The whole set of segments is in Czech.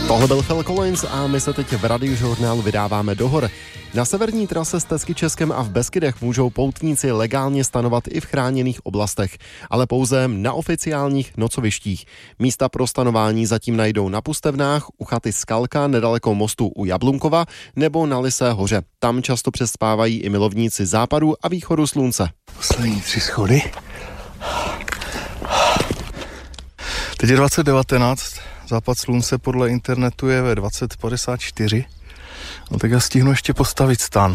Tohle byl Phil Collins a my se teď v Radiožurnálu vydáváme do hor. Na severní trase s Tecky Českem a v Beskydech můžou poutníci legálně stanovat i v chráněných oblastech, ale pouze na oficiálních nocovištích. Místa pro stanování zatím najdou na Pustevnách, u chaty Skalka nedaleko mostu u Jablunkova nebo na Lysé hoře. Tam často přespávají i milovníci západu a východu slunce. Poslední 3 schody. Teď je 2019, západ slunce podle internetu je ve 20:54. No tak já stihnu ještě postavit stan.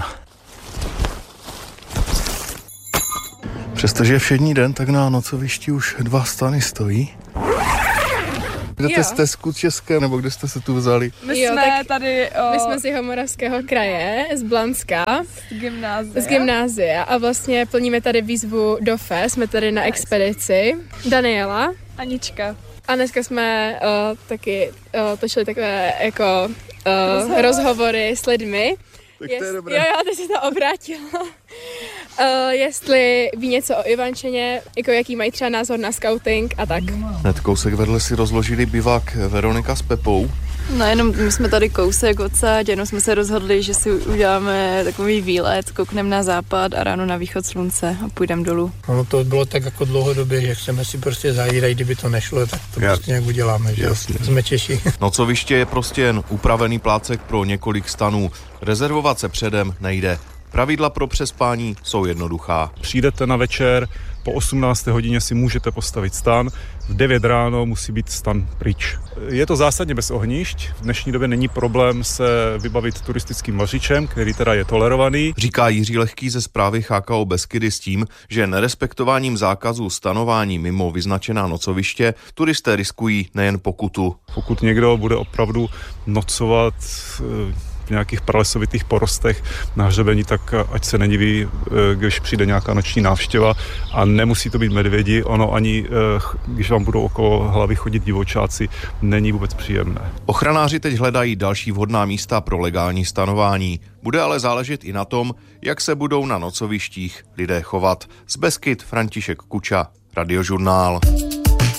Přestože je všední den, tak na nocovišti už 2 stany stojí. Jdete z Tesku České, nebo kde jste se tu vzali? My jsme z Jihomoravského kraje, z Blanska. Z gymnázia a vlastně plníme tady výzvu do FE, jsme tady na expedici. Daniela. Anička. A dneska jsme taky točili takové jako rozhovory s lidmi. Tak to je dobré. Jo, teď se to obrátila. Jestli ví něco o Ivančeně, jako jaký mají třeba názor na scouting a tak. Hned kousek vedle si rozložili bivak Veronika s Pepou. No jenom my jsme tady kousek odsaď, jenom jsme se rozhodli, že si uděláme takový výlet, koukneme na západ a ráno na východ slunce a půjdeme dolů. No to bylo tak jako dlouhodobě, že chceme si prostě zajít a kdyby to nešlo, tak to prostě nějak uděláme, že Jasně. Jsme Češi. Nocoviště je prostě jen upravený plácek pro několik stanů. Rezervovat se předem nejde. Pravidla pro přespání jsou jednoduchá. Přijdete na večer, po 18. hodině si můžete postavit stan, v 9 ráno musí být stan pryč. Je to zásadně bez ohnišť, v dnešní době není problém se vybavit turistickým vařičem, který teda je tolerovaný. Říká Jiří Lehký ze správy HKO Beskydy s tím, že nerespektováním zákazu stanování mimo vyznačená nocoviště turisté riskují nejen pokutu. Pokud někdo bude opravdu nocovat v nějakých pralesovitých porostech na hřebení, tak ať se nediví, když přijde nějaká noční návštěva a nemusí to být medvědi, ono ani, když vám budou okolo hlavy chodit divočáci, není vůbec příjemné. Ochranáři teď hledají další vhodná místa pro legální stanování. Bude ale záležet i na tom, jak se budou na nocovištích lidé chovat. Z Beskyd František Kuča, Radiožurnál.